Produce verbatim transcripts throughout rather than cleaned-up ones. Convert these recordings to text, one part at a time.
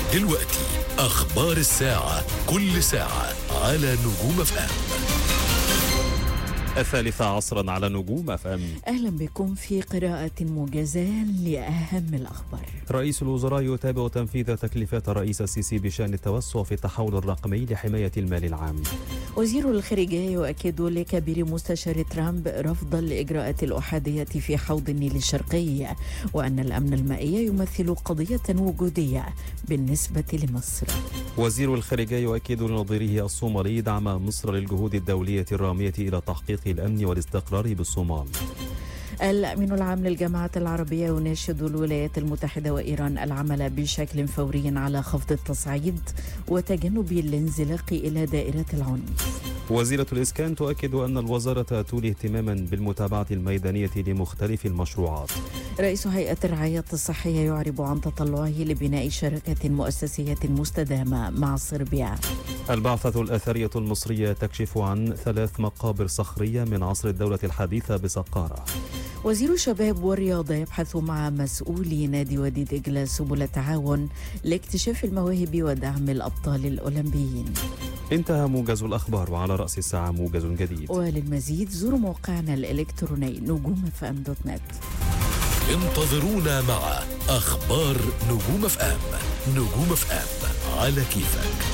دلوقتي أخبار الساعة، كل ساعة على نجوم اف ام. الثالثة عصرا على نجوم اف ام. أهلا بكم في قراءة موجزة لأهم الأخبار. رئيس الوزراء يتابع تنفيذ تكليفات الرئيس السيسي بشأن التوسع في التحول الرقمي لحماية المال العام. وزير الخارجية يؤكد لكبير مستشار ترامب رفض الإجراءات الأحادية في حوض النيل الشرقي، وأن الأمن المائي يمثل قضية وجودية بالنسبة لمصر. وزير الخارجية يؤكد لنظيره الصومالي دعم مصر للجهود الدولية الرامية إلى تحقيق الأمن والاستقرار بالصومال. الأمين العام للجامعة العربية يناشد الولايات المتحدة وإيران العمل بشكل فوري على خفض التصعيد وتجنب الانزلاق إلى دائرة العنف. وزيرة الإسكان تؤكد أن الوزارة تولي اهتماما بالمتابعة الميدانية لمختلف المشروعات. رئيس هيئة الرعاية الصحية يعرب عن تطلعه لبناء شراكة مؤسسية مستدامة مع صربيا. البعثة الأثرية المصرية تكشف عن ثلاث مقابر صخرية من عصر الدولة الحديثة بسقارة. وزير الشباب والرياضة يبحث مع مسؤولي نادي وادي دجلة سبل التعاون لاكتشاف المواهب ودعم الأبطال الأولمبيين. انتهى موجز الأخبار، وعلى رأس الساعة موجز جديد. وللمزيد زوروا موقعنا الإلكتروني نجوم اف ام دوت نت. انتظرونا مع أخبار نجوم اف ام. نجوم اف ام على كيفك.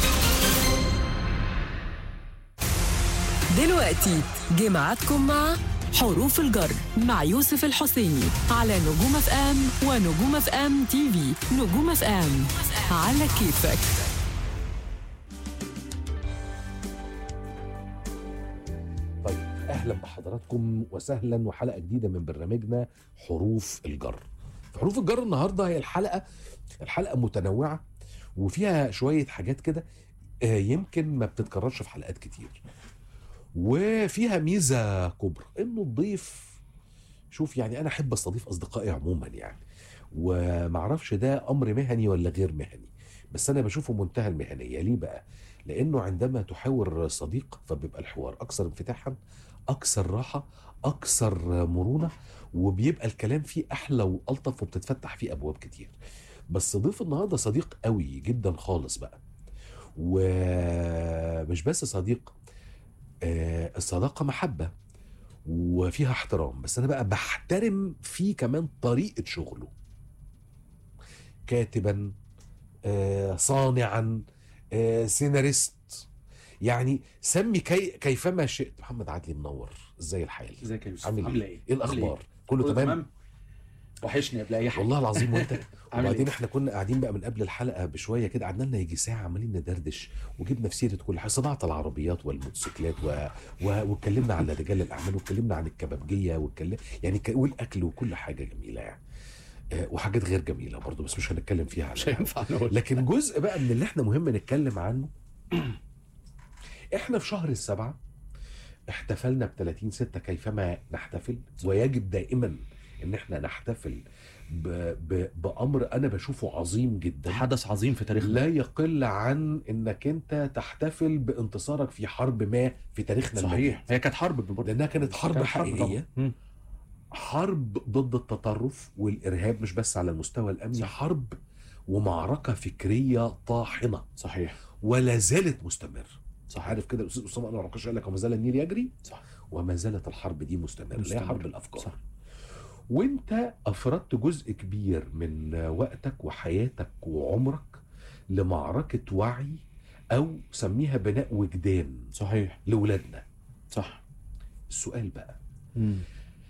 دلوقتي جمعتكم مع حروف الجر مع يوسف الحسيني على نجوم اف ام ونجوم اف ام تي في. نجوم اف ام على كيفك. طيب، اهلا بحضراتكم وسهلا وحلقه جديده من برنامجنا حروف الجر. في حروف الجر النهارده هي الحلقه الحلقه متنوعه وفيها شويه حاجات كده يمكن ما بتتكررش في حلقات كتير، وفيها ميزه كبرى انه الضيف، شوف يعني انا احب استضيف اصدقائي عموما يعني، ومعرفش ده امر مهني ولا غير مهني، بس انا بشوفه منتهى المهنيه. ليه بقى؟ لانه عندما تحاور صديق فبيبقى الحوار اكثر انفتاحا، اكثر راحه، اكثر مرونه، وبيبقى الكلام فيه احلى والطف وبتتفتح فيه ابواب كتير. بس ضيف النهارده صديق قوي جدا خالص بقى، ومش بس صديق، آه الصداقه محبه وفيها احترام، بس انا بقى بحترم فيه كمان طريقه شغله، كاتبا، آه صانعا، آه سيناريست، يعني سمي كي كيفما شئت. محمد عدلي منور، ازاي الحال؟ ازيك يا يوسف؟ عامل عامل ايه؟ ايه؟ ايه الاخبار؟ كله, كله تمام؟ وحشني قبل اي حاجه والله العظيم. وانت وبعدين إيه؟ احنا كنا قاعدين بقى من قبل الحلقه بشويه كده، قعدنا لنا يجي ساعه عمالين ندردش وجبنا في سيره كل حاجه، صناعه العربيات والموتوسيكلات و... و... واتكلمنا عن رجال الاعمال، واتكلمنا عن الكبابجيه، واتكلم يعني ك... والاكل وكل حاجه جميله يعني، أه وحاجات غير جميله برضو بس مش هنتكلم فيها مش هينفع نقول. لكن جزء بقى من اللي احنا مهم نتكلم عنه احنا في شهر السبعه احتفلنا ب ثلاثين ستة كيفما نحتفل، ويجب دائما ان احنا نحتفل ب... ب... بامر انا بشوفه عظيم جدا، حدث عظيم في تاريخنا، لا يقل عن انك انت تحتفل بانتصارك في حرب ما في تاريخنا. صحيح المجيد. هي كانت حرب بالبرد. لانها كانت حرب كانت حقيقيه، حرب, حرب ضد التطرف والارهاب، مش بس على المستوى الامني، صح. حرب ومعركه فكريه طاحنه، صحيح، ولا زالت مستمر. صح، عارف كده الاستاذ اسامه انور عكاش قال لك وما زال النيل يجري، صح، وما زالت الحرب دي مستمره، لا حرب الافكار، صح. وانت افردت جزء كبير من وقتك وحياتك وعمرك لمعركة وعي او سميها بناء وجدان، صحيح، لولادنا، صح. السؤال بقى، مم.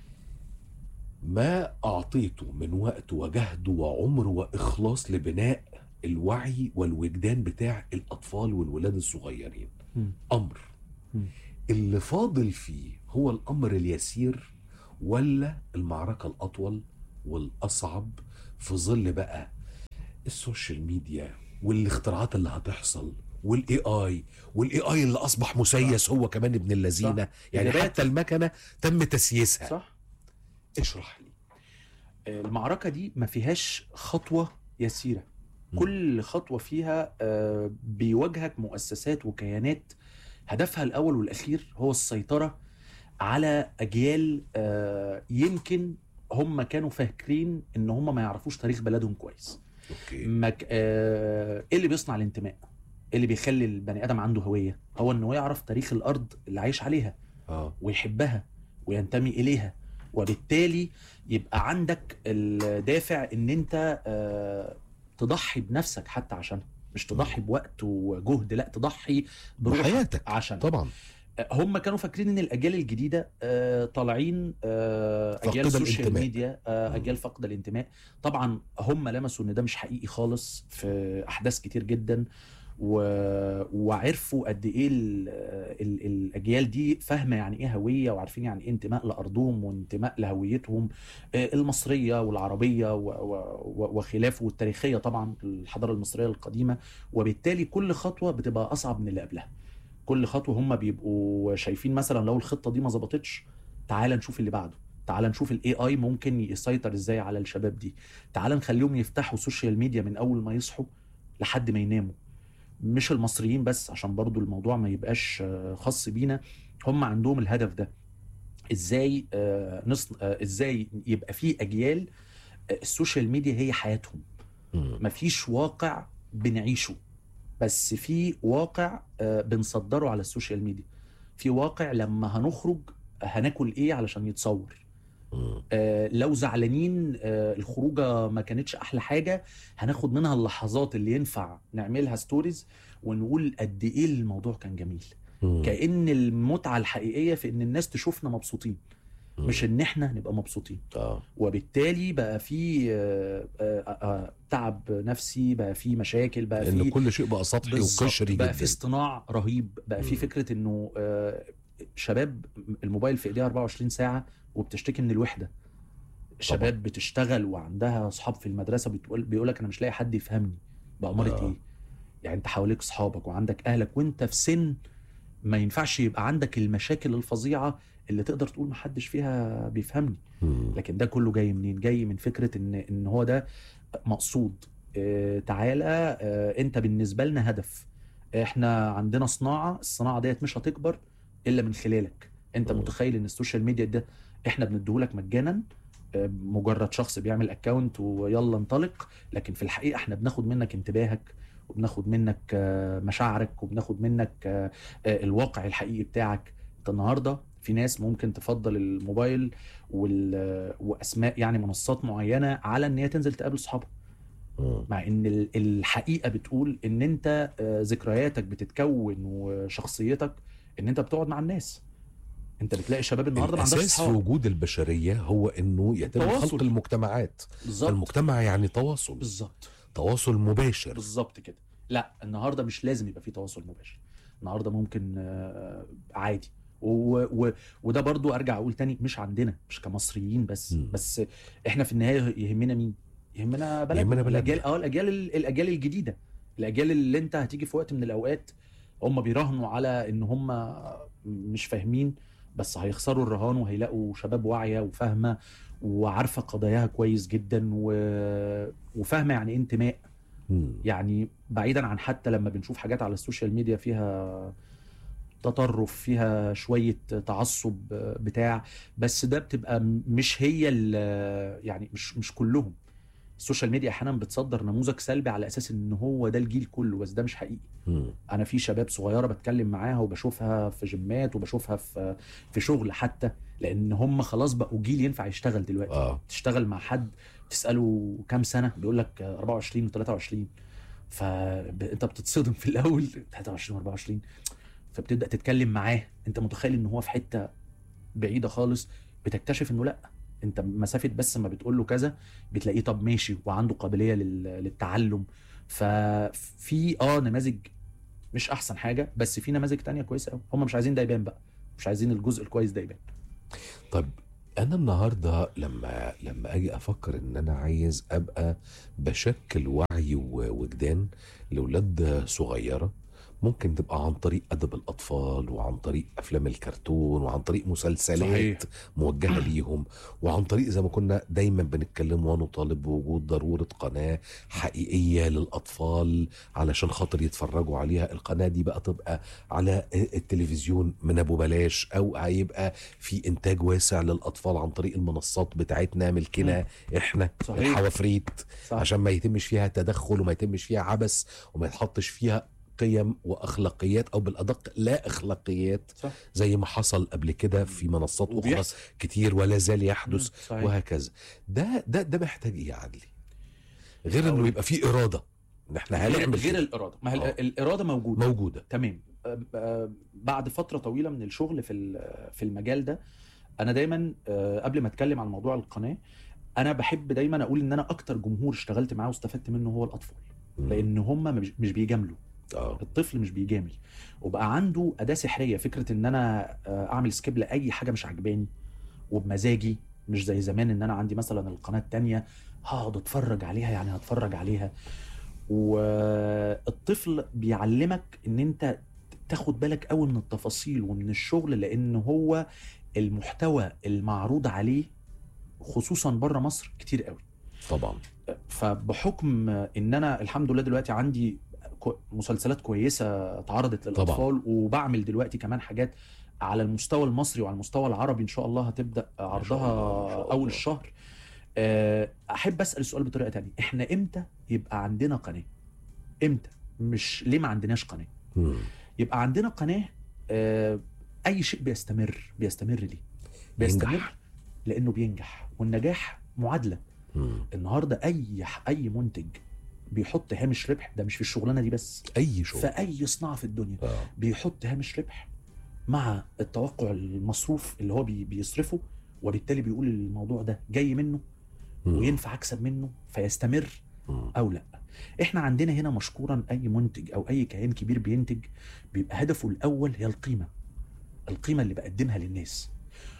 ما اعطيته من وقت وجهد وعمر واخلاص لبناء الوعي والوجدان بتاع الاطفال والولاد الصغيرين؟ مم. امر مم. اللي فاضل فيه هو الامر اليسير ولا المعركة الأطول والأصعب في ظل بقى السوشيال ميديا والاختراعات اللي هتحصل والاي اي والاي اي اللي أصبح مسيس هو كمان ابن اللذينة، يعني حتى المكنة تم تسييسها، صح. اشرح لي. المعركة دي ما فيهاش خطوة يسيرة، م. كل خطوة فيها بيواجهك مؤسسات وكيانات هدفها الأول والأخير هو السيطرة على أجيال يمكن هم كانوا فاكرين إن هم ما يعرفوش تاريخ بلدهم كويس. اوكي. مك... آه... ايه اللي بيصنع الانتماء؟ ايه اللي بيخلي البني ادم عنده هويه؟ هو انه يعرف تاريخ الارض اللي عايش عليها اه ويحبها وينتمي اليها، وبالتالي يبقى عندك الدافع ان انت آه... تضحي بنفسك حتى عشانها، مش تضحي بوقت وجهد، لا تضحي بروحك بحياتك عشان طبعا. هم كانوا فاكرين ان الاجيال الجديده آه طالعين آه اجيال فاقدة السوشيال الانتماء. ميديا آه اجيال فاقده الانتماء. طبعا هم لمسوا ان ده مش حقيقي خالص في احداث كتير جدا، و... وعرفوا قد ايه ال... ال... الاجيال دي فاهمه يعني ايه هويه، وعارفين يعني ايه انتماء لارضهم وانتماء لهويتهم آه المصريه والعربيه و... و... وخلافه، والتاريخيه طبعا الحضاره المصريه القديمه. وبالتالي كل خطوه بتبقى اصعب من اللي قبلها. كل خطوه هم بيبقوا شايفين مثلا لو الخطه دي ما ظبطتش، تعال نشوف اللي بعده، تعال نشوف الاي اي ممكن يسيطر ازاي على الشباب دي، تعال نخليهم يفتحوا سوشيال ميديا من اول ما يصحوا لحد ما يناموا. مش المصريين بس، عشان برضو الموضوع ما يبقاش خاص بينا، هم عندهم الهدف ده. ازاي نص... ازاي يبقى في اجيال السوشيال ميديا هي حياتهم، مفيش واقع بنعيشه، بس في واقع بنصدره على السوشيال ميديا، في واقع لما هنخرج هناكل ايه علشان يتصور. آه لو زعلانين آه الخروجه ما كانتش احلى حاجه، هناخد منها اللحظات اللي ينفع نعملها ستوريز ونقول قد ايه الموضوع كان جميل. مم. كأن المتعه الحقيقيه في ان الناس تشوفنا مبسوطين، مم. مش ان احنا نبقى مبسوطين. آه. وبالتالي بقى في آه آه آه تعب نفسي، بقى في مشاكل، بقى في ان كل شيء بقى سطحي وقشري جدا، بقى في اصطناع رهيب، بقى في فكره انه آه شباب الموبايل في ايديها أربعة وعشرين ساعه وبتشتكي من الوحده. شباب طبعا. بتشتغل وعندها اصحاب في المدرسه بتقول بيقولك انا مش لاقي حد يفهمني. بأمارة آه. ايه؟ يعني انت حواليك اصحابك وعندك اهلك وانت في سن ما ينفعش يبقى عندك المشاكل الفظيعه اللي تقدر تقول ما حدش فيها بيفهمني. م. لكن ده كله جاي منين؟ جاي من فكره ان ان هو ده مقصود. اه تعالى اه انت بالنسبه لنا هدف، احنا عندنا صناعه، الصناعه ديت مش هتكبر الا من خلالك. انت م. متخيل ان السوشيال ميديا ده احنا بنديهولك مجانا، مجرد شخص بيعمل اكاونت ويلا انطلق، لكن في الحقيقه احنا بناخد منك انتباهك، وبناخد منك مشاعرك، وبناخد منك الواقع الحقيقي بتاعك. انت النهارده في ناس ممكن تفضل الموبايل واسماء يعني منصات معينه على ان هي تنزل تقابل اصحابها، مع ان الحقيقه بتقول ان انت ذكرياتك بتتكون وشخصيتك ان انت بتقعد مع الناس. انت بتلاقي شباب النهارده ما عندهاش الاساس في وجود البشريه هو انه يتم تواصل. خلق المجتمعات. بالظبط. المجتمع يعني تواصل، بالظبط، تواصل مباشر. بالظبط كده. لا النهارده مش لازم يبقى فيه تواصل مباشر، النهارده ممكن عادي. و... و... وده برضو ارجع اقول تاني مش عندنا، مش كمصريين بس. م. بس احنا في النهايه يهمنا مين؟ يهمنا بلدنا، يهمنا بلدنا. الاجيال اه الاجيال الاجيال الجديده، الاجيال اللي انت هتيجي في وقت من الاوقات هم بيراهنوا على ان هم مش فاهمين، بس هيخسروا الرهان وهيلاقوا شباب واعيه وفاهمه وعارفه قضاياها كويس جدا و... وفاهمه يعني ايه انتماء. يعني بعيدا عن حتى لما بنشوف حاجات على السوشيال ميديا فيها تطرف، فيها شويه تعصب بتاع، بس ده بتبقى مش هي يعني مش مش كلهم. السوشيال ميديا احيانا بتصدر نموذج سلبي على اساس ان هو ده الجيل كله، بس ده مش حقيقي. م. انا في شباب صغيره بتكلم معاها وبشوفها في جيمات وبشوفها في في شغل حتى، لان هم خلاص بقوا جيل ينفع يشتغل دلوقتي. آه. تشتغل مع حد تساله كام سنه بيقول لك أربعة وعشرين وثلاثة وعشرين، فانت بتصدم في الاول ثلاثة وعشرين وأربعة وعشرين، فبتبدا تتكلم معاه انت متخيل ان هو في حته بعيده خالص، بتكتشف انه لا، انت مسافه بس ما بتقول له كذا بتلاقيه طب ماشي وعنده قابليه للتعلم. ففي اه نماذج مش احسن حاجه، بس في نماذج تانية كويسه قوي. هم مش عايزين ده يبان بقى، مش عايزين الجزء الكويس ده يبان. طب انا النهارده لما لما اجي افكر ان انا عايز ابقى بشكل وعي ووجدان لاولاد صغيره، ممكن تبقى عن طريق أدب الأطفال، وعن طريق أفلام الكرتون، وعن طريق مسلسلات صحيح. موجهة ليهم، وعن طريق زي ما كنا دايما بنتكلم ونطالب بوجود ضرورة قناة حقيقية للأطفال علشان خاطر يتفرجوا عليها. القناة دي بقى تبقى على التلفزيون من أبو بلاش، أو هيبقى في إنتاج واسع للأطفال عن طريق المنصات بتاعتنا ملكنا إحنا صحيح. الحوافريت، صح. عشان ما يتمش فيها تدخل وما يتمش فيها عبث وما يتحطش فيها قيم واخلاقيات، او بالادق لا اخلاقيات، صح. زي ما حصل قبل كده في منصات اخرى وبيحصل. كتير ولا زال يحدث. مم. صحيح. وهكذا. ده ده ده محتاج ايه يا عدلي؟ غير أقول- انه يبقى فيه اراده ان احنا غير, هنعمل غير كده. الاراده، ما هي آه. الاراده موجوده موجوده. تمام. أه، أه، بعد فتره طويله من الشغل في ال- في المجال ده، انا دايما أه، قبل ما اتكلم عن موضوع القناه، انا بحب دايما اقول ان انا اكتر جمهور اشتغلت معاه واستفدت منه هو الاطفال، مم. لان هم مش مش بيجاملوا. اه الطفل مش بيجامل، وبقى عنده اداه سحريه. فكره ان انا أه، اعمل سكيب لاي حاجه مش عجباني وبمزاجي، مش زي زمان ان انا عندي مثلا القناه التانية هقعد اتفرج عليها، يعني هتفرج عليها. والطفل بيعلمك ان انت تاخد بالك قوي من التفاصيل ومن الشغل، لان هو المحتوى المعروض عليه خصوصا بره مصر كتير قوي. طبعا. فبحكم ان انا الحمد لله دلوقتي عندي كو- مسلسلات كويسه اتعرضت للاطفال، وبعمل دلوقتي كمان حاجات على المستوى المصري وعلى المستوى العربي ان شاء الله هتبدا عرضها الله، إن شاء الله. اول الشهر. أه، احب اسال السؤال بطريقه تانية، احنا امتى يبقى عندنا قناه؟ امتى؟ مش ليه ما عندناش قناه؟ مم. يبقى عندنا قناه أه، اي شيء بيستمر بيستمر ليه؟ بيستمر ينجح. لانه بينجح، والنجاح معادله. مم. النهارده اي اي منتج بيحط هامش ربح، ده مش في الشغلانه دي بس، اي شغل. في اي صناعه في الدنيا آه. بيحط هامش ربح مع التوقع المصروف اللي هو بي بيصرفه، وبالتالي بيقول الموضوع ده جاي منه مم. وينفع اكسب منه فيستمر مم. او لا. احنا عندنا هنا مشكورا اي منتج او اي كيان كبير بينتج بيبقى هدفه الاول هي القيمه، القيمه اللي بقدمها للناس،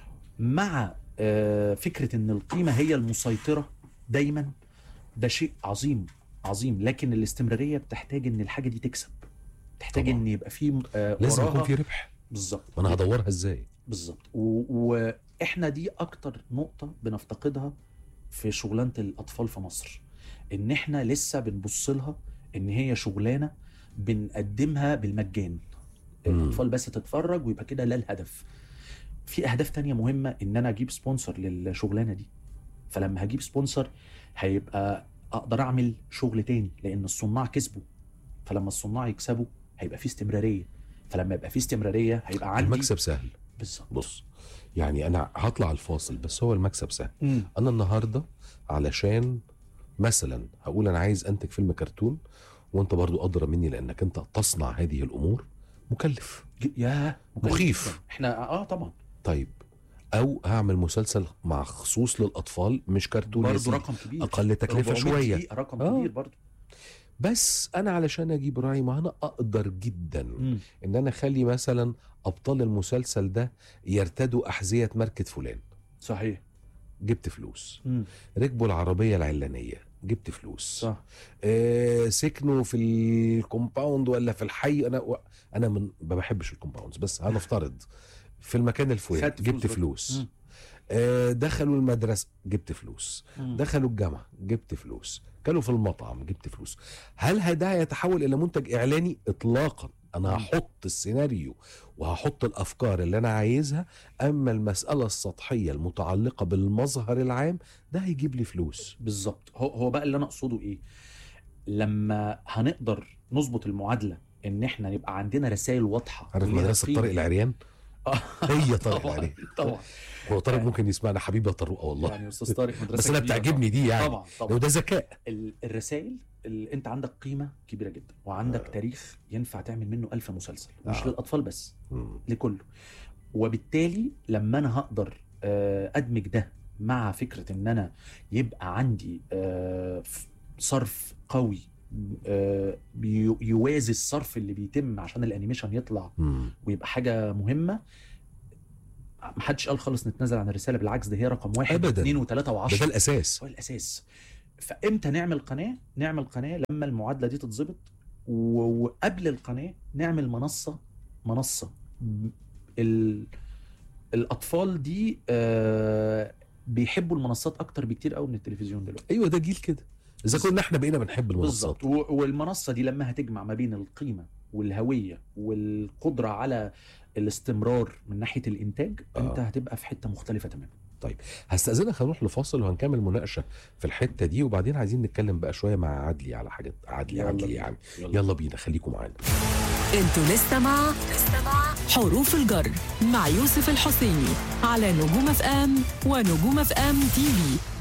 مع آه، فكره ان القيمه هي المسيطره دايما. ده شيء عظيم عظيم، لكن الاستمراريه بتحتاج ان الحاجه دي تكسب، تحتاج طبعا. ان يبقى في آه، لازم وراها- يكون في ربح. بالظبط. وانا هدورها ازاي؟ بالظبط. و- واحنا دي اكتر نقطه بنفتقدها في شغلانه الاطفال في مصر، ان احنا لسه بنبص لها ان هي شغلانه بنقدمها بالمجان، مم. الاطفال بس تتفرج ويبقى كده. لا، الهدف في اهداف تانية مهمه، ان انا اجيب سبونسر للشغلانه دي. فلما هجيب سبونسر هيبقى اقدر اعمل شغل تاني، لان الصناع كسبوا. فلما الصناع يكسبوا هيبقى في استمراريه، فلما يبقى في استمراريه هيبقى عندي المكسب سهل. بالظبط. بص، يعني انا هطلع الفاصل بس هو المكسب سهل. مم. انا النهارده علشان مثلا هقول انا عايز انتج فيلم كرتون، وانت برضو ادرى مني لانك انت تصنع هذه الامور، مكلف. ج- يا مكلف مخيف. جداً. احنا اه طبعا طيب، او هعمل مسلسل مخصوص للاطفال مش كرتون يا برضه سيدي. رقم كبير، اقل تكلفه أربعمية شويه. دقيقة، رقم آه. كبير برضه. بس انا علشان اجيب راعي، ما انا اقدر جدا مم. ان انا اخلي مثلا ابطال المسلسل ده يرتدوا احذيه ماركه فلان، صحيح. جبت فلوس. مم. ركبوا العربيه العلانيه، جبت فلوس. صح. آه، سكنوا في الكومباوند ولا في الحي. انا و... انا من ما بحبش الكومباوندز، بس هنفترض في المكان الفلاني خدت فلوس جبت برضه. فلوس. مم. آه، دخلوا المدرسه جبت فلوس. مم. دخلوا الجامعه جبت فلوس. كانوا في المطعم جبت فلوس. هل ده يتحول الى منتج اعلاني؟ اطلاقا. انا مم. هحط السيناريو وهحط الافكار اللي انا عايزها، اما المساله السطحيه المتعلقه بالمظهر العام ده هيجيب لي فلوس. بالظبط. هو هو بقى اللي انا اقصده ايه، لما هنقدر نظبط المعادله ان احنا يبقى عندنا رسائل واضحه. عارف وليها مدرسه قيمة. طارق العريان؟ آه. هي طارق طبعا العريان. طبعا. هو طارق ممكن يسمعنا حبيبي يا طارق والله. يعني استاذ طارق مدرسه بس انا كبيرة بتعجبني دي يعني. طبعا طبعا. لو ده ذكاء. ال- الرسائل اللي انت عندك قيمه كبيره جدا، وعندك آه. تاريخ ينفع تعمل منه ألف مسلسل، مش آه. للاطفال بس، مم. لكله. وبالتالي لما انا هقدر آه، ادمج ده مع فكره ان انا يبقى عندي آه، ف- صرف قوي آه، بي- يوازي الصرف اللي بيتم عشان الانيميشن يطلع مم. ويبقى حاجه مهمه. محدش قال خالص نتنازل عن الرساله، بالعكس ده هي رقم واحد أبداً. واثنين وثلاثه ده, ده وعشرة. الاساس. هو الاساس. فامتى نعمل قناه؟ نعمل قناه لما المعادله دي تتظبط، و- وقبل القناه نعمل منصه منصه ال... الاطفال دي آه بيحبوا المنصات اكتر بكتير قوي من التلفزيون دلوقتي. ايوه ده جيل كده، اذا كنا احنا بقينا بنحب المنصات. بالظبط. و- والمنصه دي لما هتجمع ما بين القيمه والهويه والقدره على الاستمرار من ناحيه الانتاج، آه. انت هتبقى في حته مختلفه تماما. طيب هستأذنك هنروح لفاصل وهنكمل مناقشه في الحته دي، وبعدين عايزين نتكلم بقى شويه مع عدلي على حاجات عدلي يلا عدلي بينا. يعني. يلا. يلا بينا، خليكم معانا. انتوا لسه مع حروف الجر مع يوسف الحسيني على نجوم اف ام ونجوم اف ام تي في.